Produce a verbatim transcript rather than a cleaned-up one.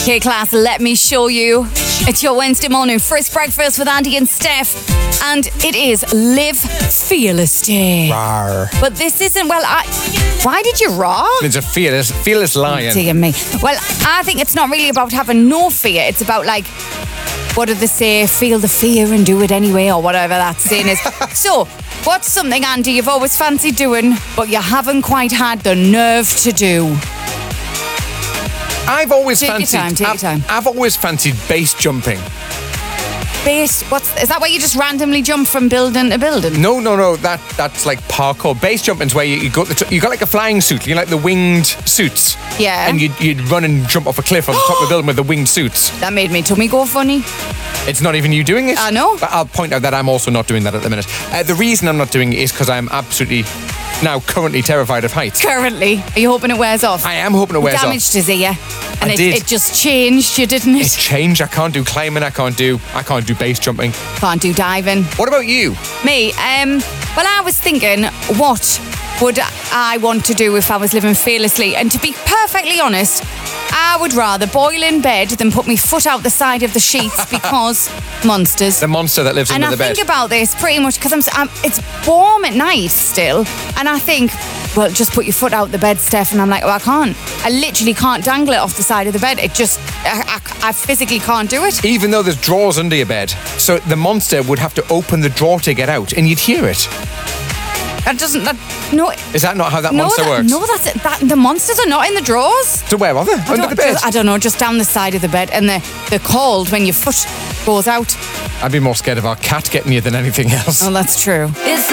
Okay, class, let me show you. It's your Wednesday morning first breakfast with Andy and Steph, and it is Live Fearless Day. Rawr. But this isn't, well, I... Why did you raw? It's a fearless, fearless lion. Dear me. Well, I think it's not really about having no fear. It's about, like, what do they say? Feel the fear and do it anyway, or whatever that saying is. So, what's something, Andy, you've always fancied doing, but you haven't quite had the nerve to do? I've always Take your fancied. time, take your I've, time. I've always fancied base jumping. Base, what's, is that where you just randomly jump from building to building? No, no, no. That that's like parkour. Base jumping's where you, you got the t- you got like a flying suit. You know, like the winged suits. Yeah. And you'd, you'd run and jump off a cliff on the top of the building with the winged suits. That made me tummy go funny. It's not even you doing it. I know. But I'll point out that I'm also not doing that at the minute. Uh, the reason I'm not doing it is because I'm absolutely now currently terrified of heights. Currently. Are you hoping it wears off? I am hoping it wears Damaged off. his ear. And I it, did. it just changed you, didn't It's it? changed. I can't do climbing. I can't do. I can't do base jumping. Can't do diving. What about you? Me, um, well, I was thinking, what would I want to do if I was living fearlessly? And to be perfectly honest, I would rather boil in bed than put my foot out the side of the sheets because monsters. The monster that lives And under I the bed. think about this pretty much because I'm, I'm, it's warm at night still, and I think, well, just put your foot out the bed, Steph. And I'm like, oh, I can't. I literally can't dangle it off the side of the bed. It just, I, I, I physically can't do it. Even though there's drawers under your bed, so the monster would have to open the drawer to get out, and you'd hear it. That doesn't, that, no. Is that not how that no, monster that, works? No, that's it. That, the monsters are not in the drawers. So where are they? I Under don't- the bed? just- I don't know, just down the side of the bed, and they're, they're called when your foot goes out. I'd be more scared of our cat getting you than anything else. Oh, that's true. It's